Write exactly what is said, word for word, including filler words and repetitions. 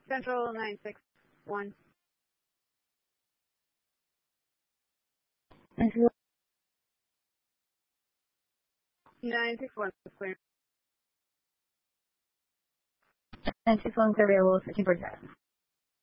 Central nine six one. nine six one is clear. nine six one Korea will searching for Jack.